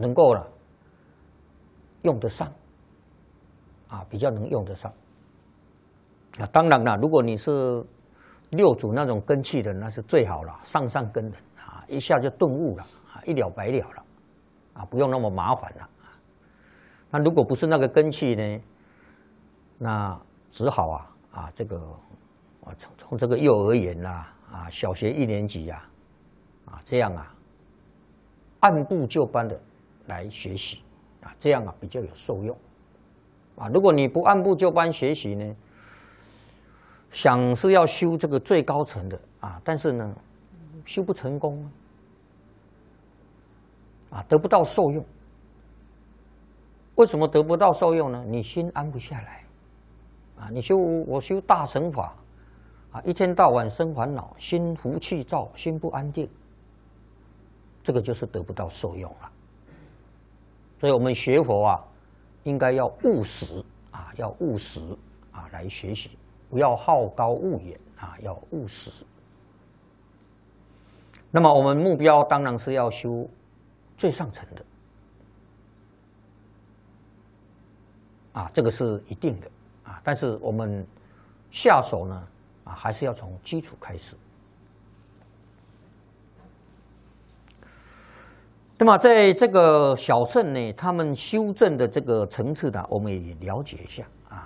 能够了用得上啊，比较能用得上啊。当然了，如果你是六祖那种根器的，那是最好了，上根的啊，一下就顿悟了啊，一了百了了啊，不用那么麻烦了。那如果不是那个根器呢，那只好这个从这个幼儿园啦小学1年级这样按部就班的来学习这样比较有受用如果你不按部就班学习呢，想是要修这个最高层的但是呢修不成功得不到受用。为什么得不到受用呢？你心安不下来我修大乘法一天到晚生烦恼，心浮气躁，心不安定，这个就是得不到受用了。所以我们学佛应该要务实要务实来学习，不要好高骛远要务实。那么我们目标当然是要修最上层的这个是一定的但是我们下手呢还是要从基础开始。那么在这个小乘呢，他们修正的这个层次呢，我们也了解一下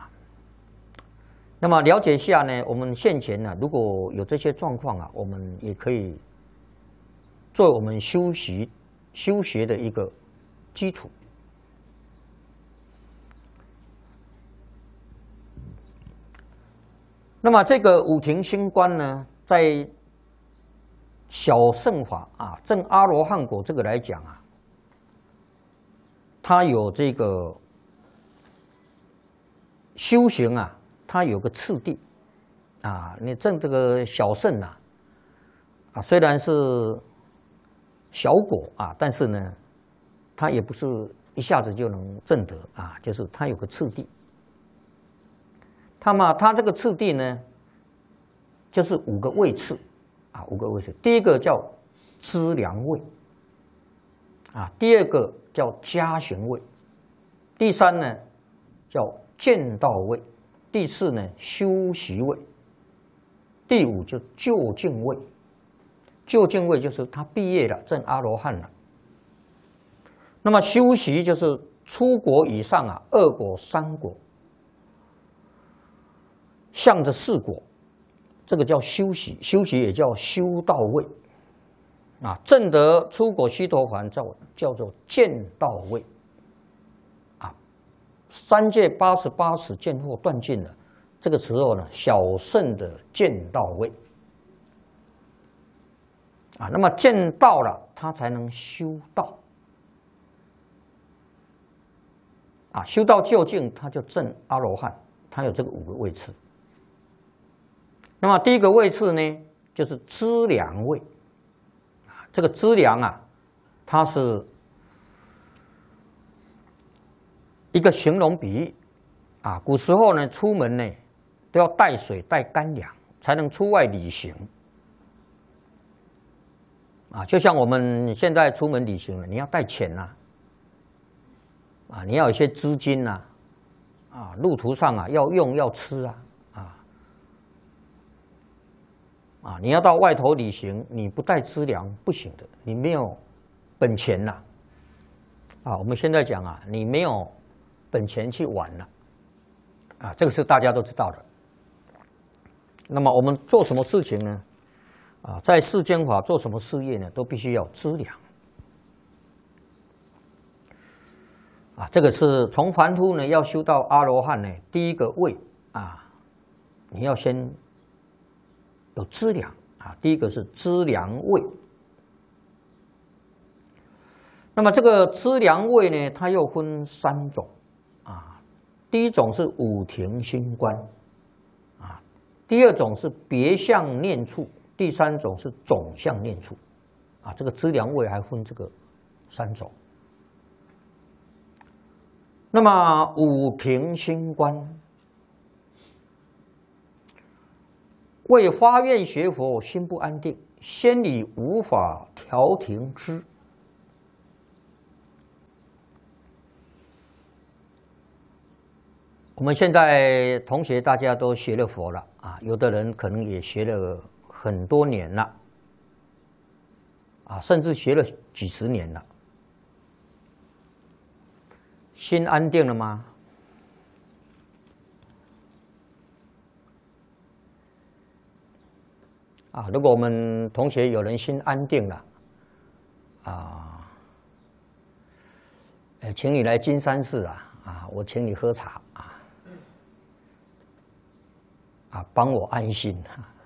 那么了解一下呢，我们现前呢，如果有这些状况我们也可以做我们修学的一个基础。那么这个五停心观呢，在小乘法证阿罗汉果这个来讲它有这个修行它有个次第你证这个小乘虽然是小果但是呢，它也不是一下子就能证得就是它有个次第。它这个次第呢，就是5个位次5个位次。第一个叫资粮位第二个叫加行位，第三呢叫见道位，第四呢修习位，第5就究竟位。究竟位就是他毕业了，证阿罗汉了。那么修习就是出国以上2果3果，向着4果，这个叫修习。修习也叫修到位证得出果须陀洹叫做见到位3界88识见惑断尽了，这个时候呢，小乘的见到位那么见到了，他才能修道修到究竟，他就证阿罗汉，他有这个5个位次。那么第一个位次呢，就是资粮位这个资粮它是一个形容比喻古时候呢，出门呢都要带水带干粮，才能出外旅行就像我们现在出门旅行了，你要带钱你要有一些资金路途上要用要吃你要到外头旅行，你不带资粮不行的，你没有本钱我们现在讲你没有本钱去玩了这个是大家都知道的。那么我们做什么事情呢？在世间法做什么事业呢，都必须要有资粮这个是从凡夫呢要修到阿罗汉呢，第一个位你要先有资粮第一个是资粮位。那么这个资粮位呢，它又分3种第一种是五停心观第二种是别相念处，第3种是总相念处这个资粮位还分这个3种。那么五停心观，为发愿学佛心不安定，先以无法调停之我们现在同学大家都学了佛了啊，有的人可能也学了很多年了，啊，甚至学了几十年了，心安定了吗？啊，如果我们同学有人心安定了，啊，请你来金山寺啊，我请你喝茶啊，帮我安心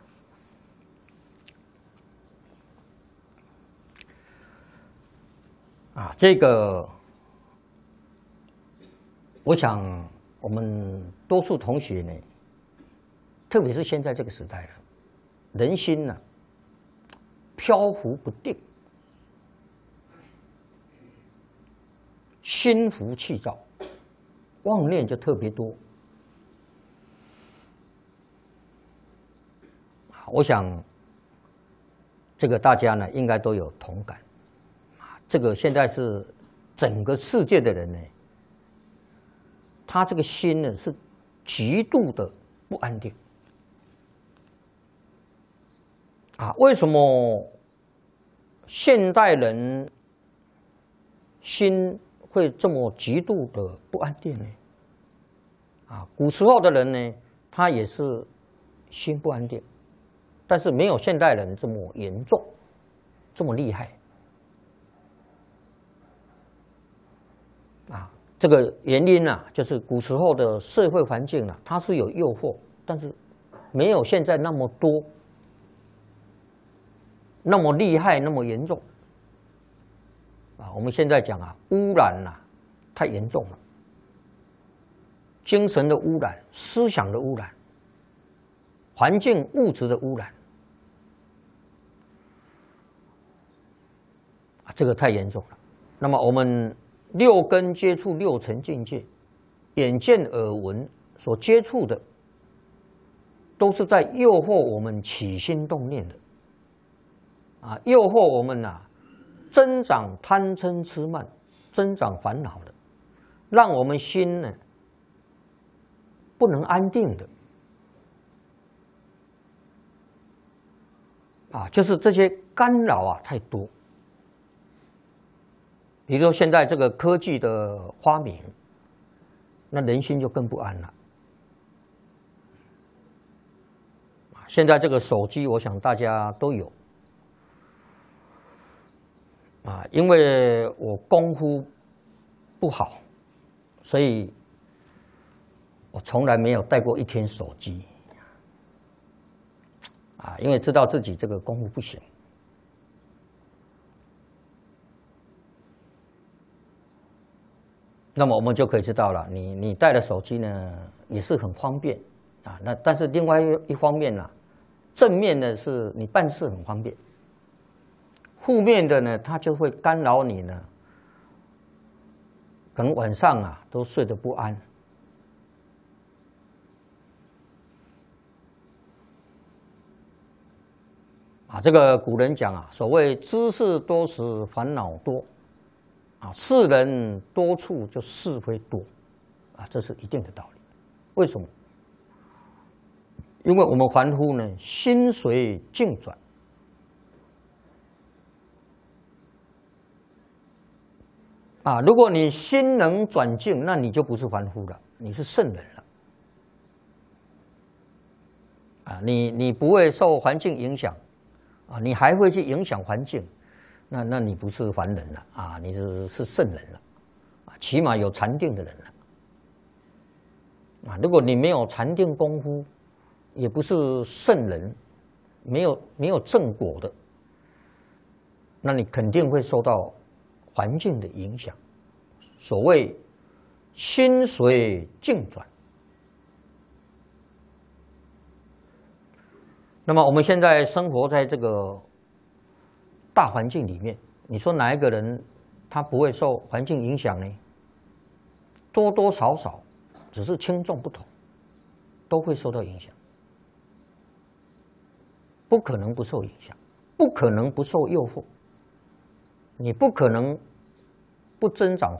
啊，这个我想我们多数同学呢，特别是现在这个时代了，人心呢飘忽不定，心浮气躁，妄念就特别多。我想，这个大家呢应该都有同感。这个现在是整个世界的人呢，他这个心呢是极度的不安定。啊，为什么现代人心会这么极度的不安定呢？啊，古时候的人呢，他也是心不安定。但是没有现代人这么严重，这么厉害啊！这个原因呢，就是古时候的社会环境它是有诱惑，但是没有现在那么多、那么厉害、那么严重啊！我们现在讲污染太严重了，精神的污染、思想的污染、环境物质的污染。这个太严重了。那么我们六根接触六尘境界，眼见耳闻所接触的，都是在诱惑我们起心动念的，啊，诱惑我们增长贪嗔痴慢，增长烦恼的，让我们心呢不能安定的，啊，就是这些干扰太多。比如说现在这个科技的发明，那人心就更不安了。现在这个手机，我想大家都有啊，因为我功夫不好，所以我从来没有带过一天手机啊，因为知道自己这个功夫不行。那么我们就可以知道了，你带了手机呢也是很方便啊。那但是另外一方面正面的是你办事很方便，负面的呢它就会干扰你呢，可能晚上都睡得不安。啊，这个古人讲所谓知识多时烦恼多。啊，世人多处就是非多，啊，这是一定的道理。为什么？因为我们凡夫呢，心随境转，啊，如果你心能转境，那你就不是凡夫了，你是圣人了。啊，你不会受环境影响，啊，你还会去影响环境。那你不是凡人了啊，你是圣人了，啊，起码有禅定的人了，啊，如果你没有禅定功夫，也不是圣人，没有正果的，那你肯定会受到环境的影响。所谓心随境转。那么我们现在生活在这个大环境里面，你说哪一个人他不会受环境影响呢？多多少少，只是轻重不同，都会受到影响。不可能不受影响，不可能不受诱惑，你不可能不增长